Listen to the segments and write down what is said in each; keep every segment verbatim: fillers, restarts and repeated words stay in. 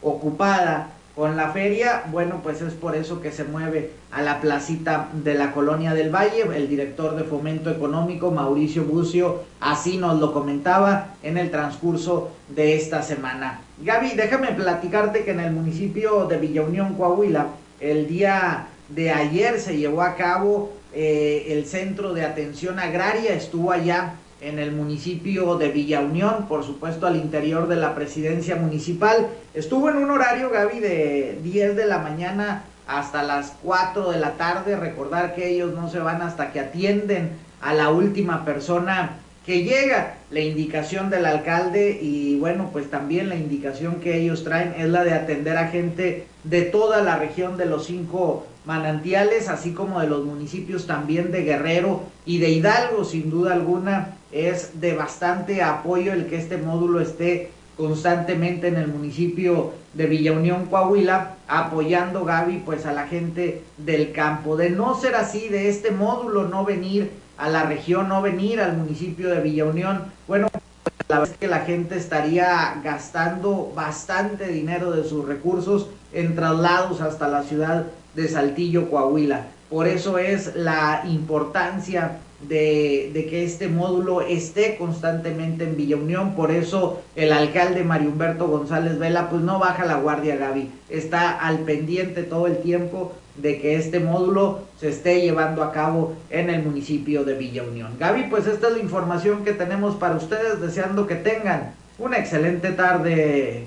ocupada con la feria. Bueno, pues es por eso que se mueve a la placita de la Colonia del Valle. El director de Fomento Económico, Mauricio Bucio, así nos lo comentaba en el transcurso de esta semana. Gaby, déjame platicarte que en el municipio de Villa Unión, Coahuila, el día de ayer se llevó a cabo eh, el Centro de Atención Agraria. Estuvo allá en el municipio de Villa Unión, por supuesto al interior de la presidencia municipal. Estuvo en un horario, Gaby, de diez de la mañana hasta las cuatro de la tarde. Recordar que ellos no se van hasta que atienden a la última persona que llega. La indicación del alcalde y bueno, pues también la indicación que ellos traen es la de atender a gente de toda la región de los cinco manantiales, así como de los municipios también de Guerrero y de Hidalgo. Sin duda alguna es de bastante apoyo el que este módulo esté constantemente en el municipio de Villa Unión, Coahuila, apoyando, Gaby, pues a la gente del campo. De no ser así, de este módulo no venir a la región, no venir al municipio de Villa Unión, bueno, la verdad es que la gente estaría gastando bastante dinero de sus recursos en traslados hasta la ciudad de Saltillo, Coahuila. Por eso es la importancia de, de que este módulo esté constantemente en Villa Unión. Por eso el alcalde Mario Humberto González Vela pues no baja la guardia, Gaby, está al pendiente todo el tiempo de que este módulo se esté llevando a cabo en el municipio de Villa Unión. Gaby, pues esta es la información que tenemos para ustedes, deseando que tengan una excelente tarde.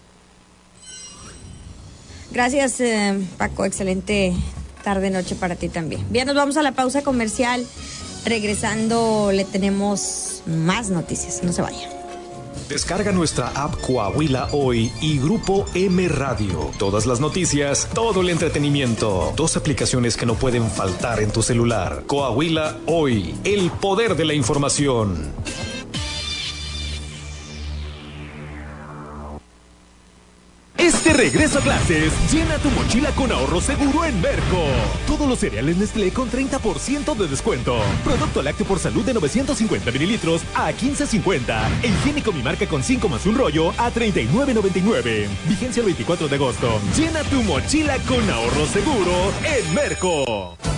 Gracias, eh, Paco, excelente tarde, noche para ti también. Bien, nos vamos a la pausa comercial. Regresando le tenemos más noticias, no se vayan. Descarga nuestra app Coahuila Hoy y Grupo M Radio. Todas las noticias, todo el entretenimiento. Dos aplicaciones que no pueden faltar en tu celular. Coahuila Hoy, el poder de la información. Este regreso a clases, llena tu mochila con ahorro seguro en Merco. Todos los cereales Nestlé con treinta por ciento de descuento. Producto lácteo por salud de novecientos cincuenta mililitros a quince cincuenta. E higiénico Mi Marca con cinco más un rollo a treinta y nueve noventa y nueve. Vigencia el veinticuatro de agosto. Llena tu mochila con ahorro seguro en Merco.